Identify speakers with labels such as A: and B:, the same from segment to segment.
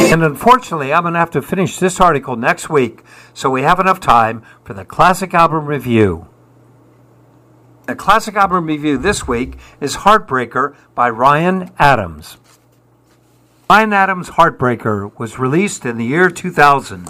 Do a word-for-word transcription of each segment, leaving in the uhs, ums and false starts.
A: And unfortunately, I'm going to have to finish this article next week, so we have enough time for the Classic Album Review. The Classic Album Review this week is Heartbreaker by Ryan Adams. Ryan Adams' Heartbreaker was released in the year two thousand.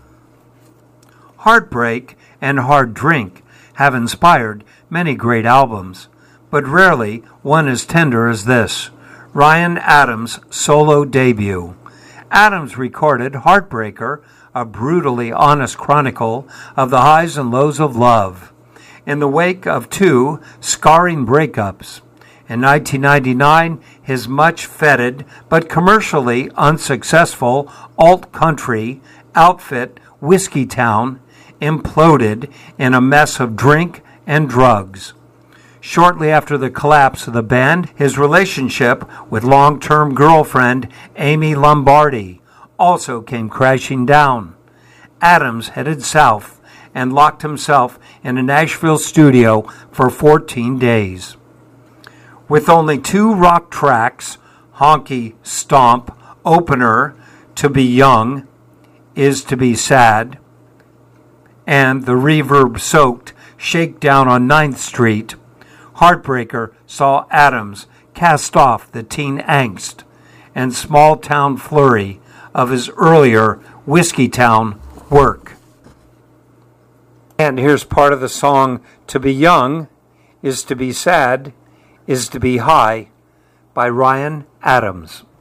A: Heartbreak and Hard Drink have inspired many great albums, but rarely one as tender as this, Ryan Adams' solo debut. Adams recorded Heartbreaker, a brutally honest chronicle of the highs and lows of love, in the wake of two scarring breakups. In nineteen ninety-nine, his much-feted but commercially unsuccessful alt-country outfit, Whiskey Town, imploded in a mess of drink and drugs. Shortly after the collapse of the band, his relationship with long-term girlfriend Amy Lombardi also came crashing down. Adams headed south and locked himself in a Nashville studio for fourteen days. With only two rock tracks, Honky Stomp, Opener, To Be Young, Is to Be Sad, and the reverb-soaked Shakedown on ninth Street, Heartbreaker saw Adams cast off the teen angst and small-town flurry of his earlier Whiskey Town work. And here's part of the song To Be Young, Is to Be Sad, Is to Be High by Ryan Adams.